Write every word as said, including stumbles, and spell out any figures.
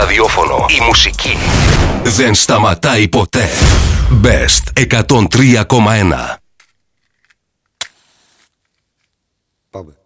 ραδιόφωνο. Η μουσική δεν σταματάει ποτέ. Best εκατόν τρία κόμμα ένα. Πάμε.